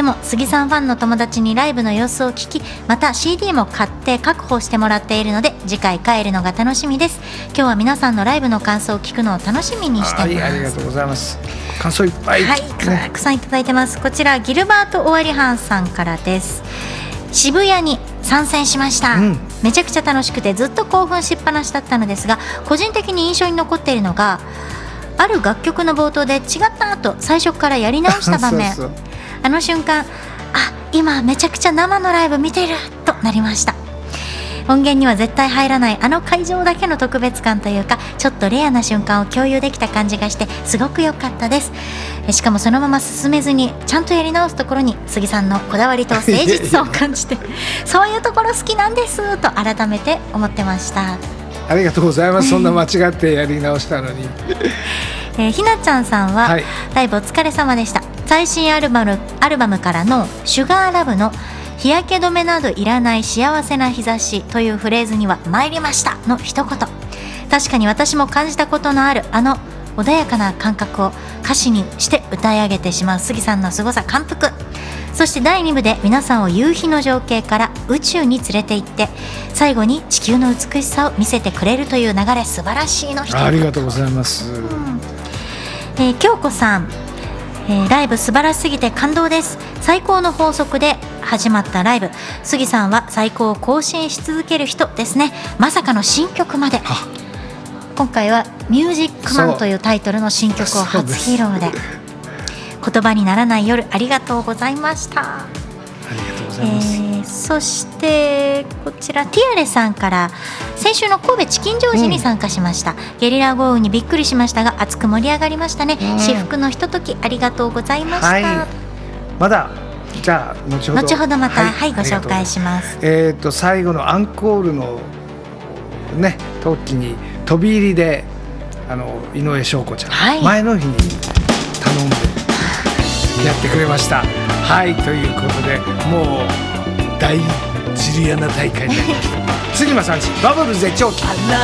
でも杉さんファンの友達にライブの様子を聞き、また CD も買って確保してもらっているので、次回帰るのが楽しみです。今日は皆さんのライブの感想を聞くのを楽しみにしています。 ありがとうございます。感想いっぱい、 はい、たくさんいただいてます。こちらギルバート・オワリハンさんからです。渋谷に参戦しました、めちゃくちゃ楽しくてずっと興奮しっぱなしだったのですが、個人的に印象に残っているのが、ある楽曲の冒頭で違ったと最初からやり直した場面そうあの瞬間、今めちゃくちゃ生のライブ見てるとなりました。音源には絶対入らないあの会場だけの特別感というか、ちょっとレアな瞬間を共有できた感じがしてすごく良かったです。しかもそのまま進めずにちゃんとやり直すところに杉さんのこだわりと誠実さを感じてそういうところ好きなんですと改めて思ってました。 ありがとうございます。そんな間違ってやり直したのにひなちゃんさんは、ライブお疲れ様でした。最新アルバムからのシュガーラブの日焼け止めなどいらない幸せな日差しというフレーズには参りましたの一言、確かに私も感じたことのあるあの穏やかな感覚を歌詞にして歌い上げてしまう杉さんの凄さ感服。そして第2部で皆さんを夕日の情景から宇宙に連れて行って最後に地球の美しさを見せてくれるという流れ、素晴らしいの一言。 ありがとうございます。 京子さん、ライブ素晴らしすぎて感動です。最高の法則で始まったライブ、杉さんは最高を更新し続ける人ですね。まさかの新曲まで。今回はミュージックマンというタイトルの新曲を初披露で、言葉にならない夜、ありがとうございました。 ありがとうございます。 そしてこちらティアレさんから、先週の神戸チキンジョージに参加しました、ゲリラ豪雨にびっくりしましたが熱く盛り上がりましたね、至福のひとときありがとうございました、 まだじゃあ後ほどまた、ご紹介します。 最後のアンコールのね時に飛び入りで井上翔子ちゃん、前の日に頼んでやってくれました。ということでもう大ジュリアナ大会になりました。杉間さんちバブル絶頂期。